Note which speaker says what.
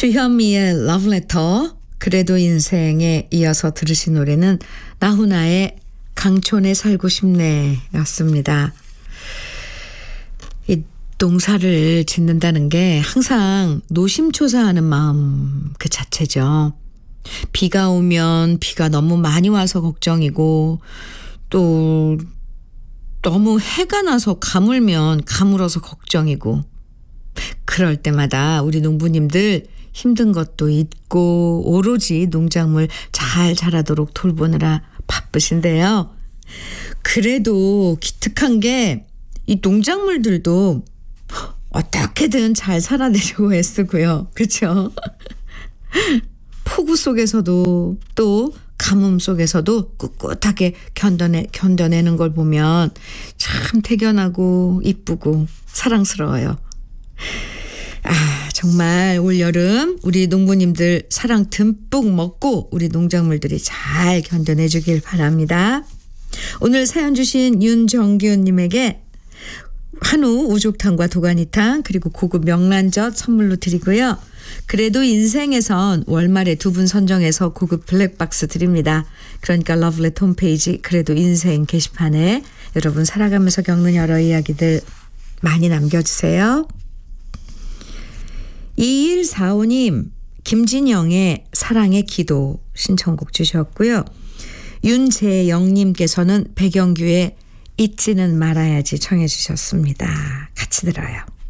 Speaker 1: 주현미의 러브레터, 그래도 인생에 이어서 들으신 노래는 나훈아의 강촌에 살고 싶네 였습니다. 이 농사를 짓는다는 게 항상 노심초사하는 마음 그 자체죠. 비가 오면 비가 너무 많이 와서 걱정이고, 또 너무 해가 나서 가물면 가물어서 걱정이고, 그럴 때마다 우리 농부님들 힘든 것도 있고 오로지 농작물 잘 자라도록 돌보느라 바쁘신데요. 그래도 기특한 게 이 농작물들도 어떻게든 잘 살아내려고 애쓰고요. 그렇죠? 폭우 속에서도 또 가뭄 속에서도 꿋꿋하게 견뎌내는 걸 보면 참 태견하고 이쁘고 사랑스러워요. 정말 올여름 우리 농부님들 사랑 듬뿍 먹고 우리 농작물들이 잘 견뎌내주길 바랍니다. 오늘 사연 주신 윤정규님에게 한우 우족탕과 도가니탕 그리고 고급 명란젓 선물로 드리고요. 그래도 인생에선 월말에 두 분 선정해서 고급 블랙박스 드립니다. 그러니까 러브레터 홈페이지 그래도 인생 게시판에 여러분 살아가면서 겪는 여러 이야기들 많이 남겨주세요. 2145님, 김진영의 사랑의 기도 신청곡 주셨고요. 윤재영님께서는 백영규의 잊지는 말아야지 청해 주셨습니다. 같이 들어요.